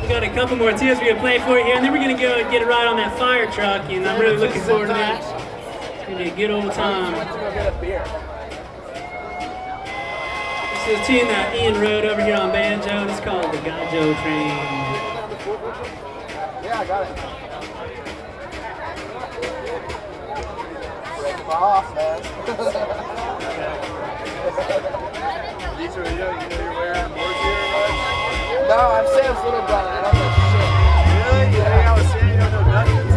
got a couple more tunes we're gonna play for you here, and then we're gonna go and get a ride on that fire truck, and I'm really looking forward to that. It's gonna be a good old time. This is a tune that Ian wrote over here on banjo, and it's called the Gajo Train. Yeah, I got it. Break them off, man. These are you're wearing boards here, bud? No, I'm Sam's little brother. I don't know shit. Really? Yeah, I was saying you don't know nothing.